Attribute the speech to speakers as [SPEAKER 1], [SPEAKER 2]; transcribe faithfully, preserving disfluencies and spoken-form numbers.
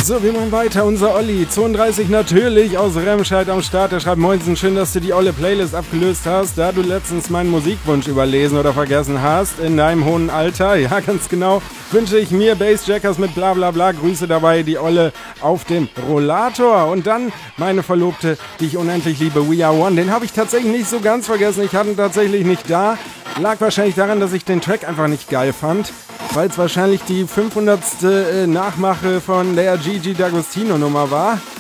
[SPEAKER 1] So, wir machen weiter. Unser Olli, zweiunddreißig natürlich aus Remscheid am Start. Der schreibt: Moinsen, schön, dass du die olle Playlist abgelöst hast, da du letztens meinen Musikwunsch überlesen oder vergessen hast. In deinem hohen Alter, ja ganz genau, wünsche ich mir Bassjackers mit bla bla bla. Grüße dabei die Olle auf dem Rollator. Und dann meine Verlobte, die ich unendlich liebe, We Are One. Den habe ich tatsächlich nicht so ganz vergessen. Ich hatte ihn tatsächlich nicht da. Lag wahrscheinlich daran, dass ich den Track einfach nicht geil fand, weil es wahrscheinlich die fünfhundertste Nachmache von der Gigi D'Agostino Nummer war.